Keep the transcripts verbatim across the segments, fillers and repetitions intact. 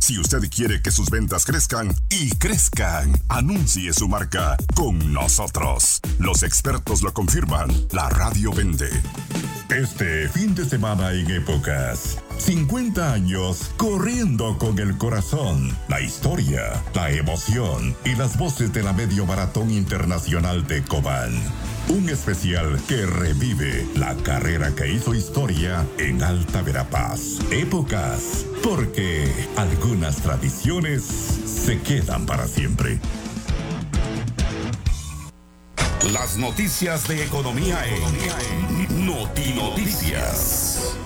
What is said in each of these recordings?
Si usted quiere que sus ventas crezcan y crezcan, anuncie su marca con nosotros. Los expertos lo confirman. La radio vende. Este fin de semana en Épocas, cincuenta años corriendo con el corazón, la historia, la emoción y las voces de la Medio Maratón Internacional de Cobán. Un especial que revive la carrera que hizo historia en Alta Verapaz. Épocas, porque algunas tradiciones se quedan para siempre. Las noticias de economía en Noti Noticias.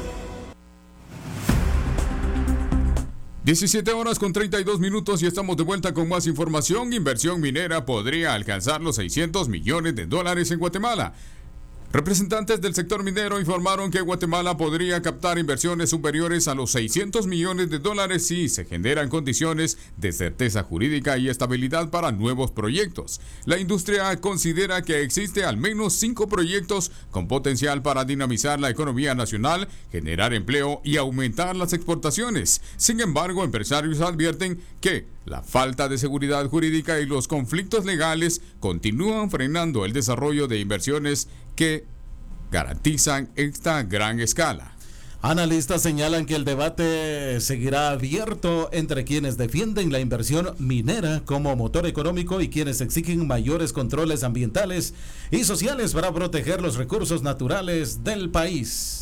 diecisiete horas con treinta y dos minutos y estamos de vuelta con más información. Inversión minera podría alcanzar los seiscientos millones de dólares en Guatemala. Representantes del sector minero informaron que Guatemala podría captar inversiones superiores a los seiscientos millones de dólares si se generan condiciones de certeza jurídica y estabilidad para nuevos proyectos. La industria considera que existe al menos cinco proyectos con potencial para dinamizar la economía nacional, generar empleo y aumentar las exportaciones. Sin embargo, empresarios advierten que la falta de seguridad jurídica y los conflictos legales continúan frenando el desarrollo de inversiones que garantizan esta gran escala. Analistas señalan que el debate seguirá abierto entre quienes defienden la inversión minera como motor económico y quienes exigen mayores controles ambientales y sociales para proteger los recursos naturales del país.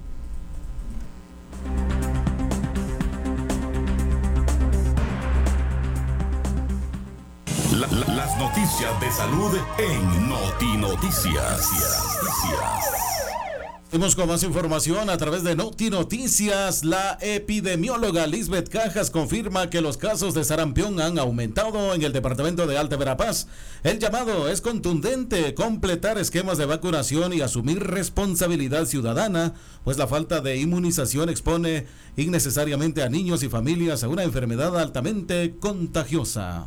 La, la, las noticias de salud en Noti Noticias. Seguimos con más información a través de Noti Noticias. La epidemióloga Lisbeth Cajas confirma que los casos de sarampión han aumentado en el departamento de Alta Verapaz. El llamado es contundente: completar esquemas de vacunación y asumir responsabilidad ciudadana, pues la falta de inmunización expone innecesariamente a niños y familias a una enfermedad altamente contagiosa.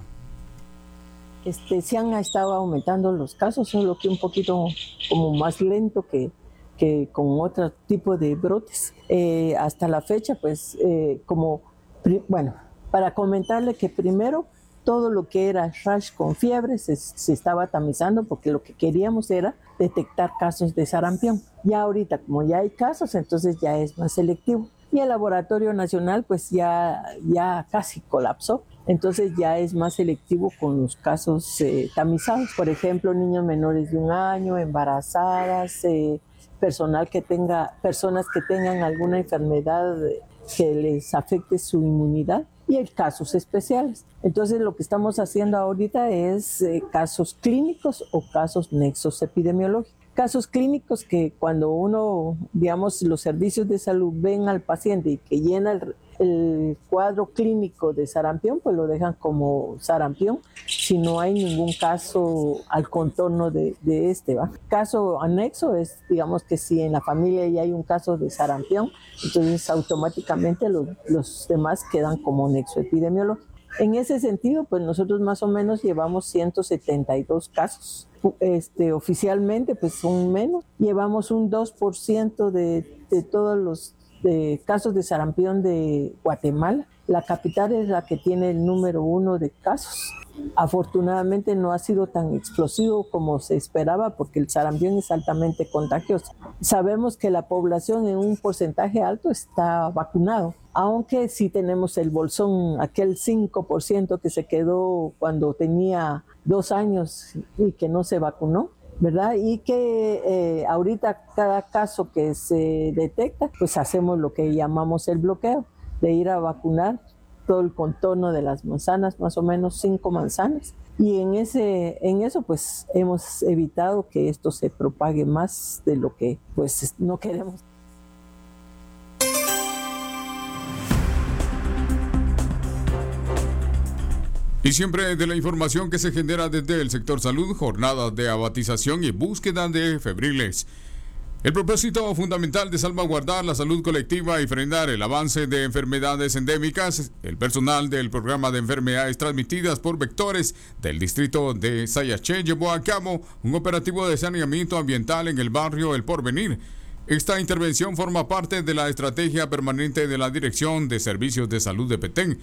Este, se han estado aumentando los casos, solo que un poquito como más lento que, que con otro tipo de brotes. Eh, hasta la fecha, pues, eh, como, bueno, para comentarle que primero todo lo que era rash con fiebre se, se estaba tamizando, porque lo que queríamos era detectar casos de sarampión. Ya ahorita, como ya hay casos, entonces ya es más selectivo. Y el Laboratorio Nacional, pues, ya, ya casi colapsó. Entonces ya es más selectivo con los casos eh, tamizados, por ejemplo, niños menores de un año, embarazadas, eh, personal que tenga, personas que tengan alguna enfermedad que les afecte su inmunidad y en casos especiales. Entonces lo que estamos haciendo ahorita es eh, casos clínicos o casos nexos epidemiológicos. Casos clínicos que cuando uno, digamos, los servicios de salud ven al paciente y que llena el, el cuadro clínico de sarampión, pues lo dejan como sarampión, si no hay ningún caso al contorno de, de este, ¿va? Caso anexo es, digamos, que si en la familia ya hay un caso de sarampión, entonces automáticamente los, los demás quedan como nexo epidemiológico. En ese sentido, pues nosotros más o menos llevamos ciento setenta y dos casos. Este, oficialmente, pues son menos. Llevamos un dos por ciento de, de todos los de casos de sarampión de Guatemala. La capital es la que tiene el número uno de casos. Afortunadamente no ha sido tan explosivo como se esperaba, porque el sarampión es altamente contagioso. Sabemos que la población en un porcentaje alto está vacunado, aunque sí tenemos el bolsón, aquel cinco por ciento que se quedó cuando tenía dos años y que no se vacunó, ¿verdad? Y que eh, ahorita cada caso que se detecta, pues hacemos lo que llamamos el bloqueo, de ir a vacunar todo el contorno de las manzanas, más o menos cinco manzanas. Y en, ese, en eso pues hemos evitado que esto se propague más de lo que pues no queremos. Y siempre de la información que se genera desde el sector salud, jornadas de abatización y búsqueda de febriles. El propósito fundamental de salvaguardar la salud colectiva y frenar el avance de enfermedades endémicas, el personal del programa de enfermedades transmitidas por vectores del distrito de Sayaché llevó a cabo un operativo de saneamiento ambiental en el barrio El Porvenir. Esta intervención forma parte de la estrategia permanente de la Dirección de Servicios de Salud de Petén,